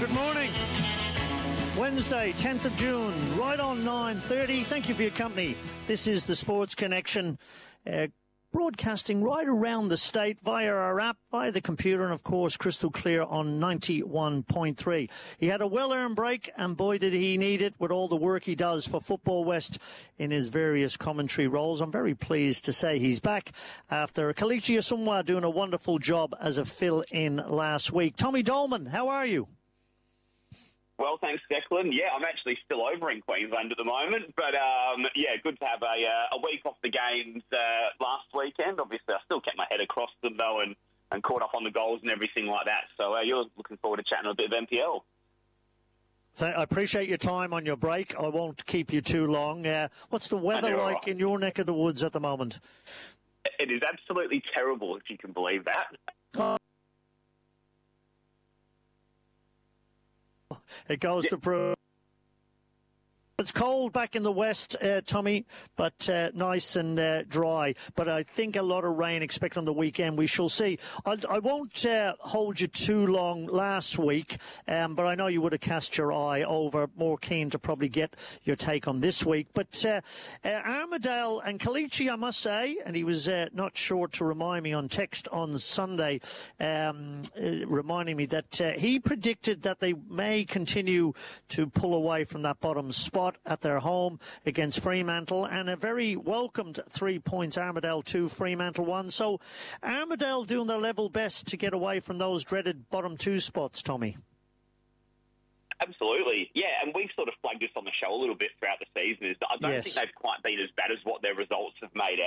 Good morning. Wednesday, 10th of June, right on 9:30. Thank you for your company. This is the Sports Connection, broadcasting right around the state via our app, via the computer, and of course crystal clear on 91.3. He had a well-earned break, and boy did he need it with all the work he does for Football West in his various commentary roles. I'm very pleased to say he's back after Kelechi Asumwa doing a wonderful job as a fill-in last week. Tommy Dolman, how are you? Well, thanks, Declan. Yeah, I'm actually still over in Queensland at the moment, but good to have a week off the games last weekend. Obviously, I still kept my head across them, though, and caught up on the goals and everything like that. So you're looking forward to chatting a bit of NPL. I appreciate your time on your break. I won't keep you too long. What's the weather like in your neck of the woods at the moment? It is absolutely terrible, if you can believe that. It goes to prove. It's cold back in the west, Tommy, but nice and dry. But I think a lot of rain expected on the weekend. We shall see. I won't hold you too long last week, but I know you would have cast your eye over. More keen to probably get your take on this week. But Armidale and Kelechi, I must say, and he was not short to remind me on text on Sunday, reminding me that he predicted that they may continue to pull away from that bottom spot at their home against Fremantle, and a very welcomed 3 points, Armidale 2, Fremantle 1. So Armidale doing their level best to get away from those dreaded bottom two spots, Tommy. Absolutely, yeah, and we've sort of flagged this on the show a little bit throughout the season, is that I don't think they've quite been as bad as what their results have made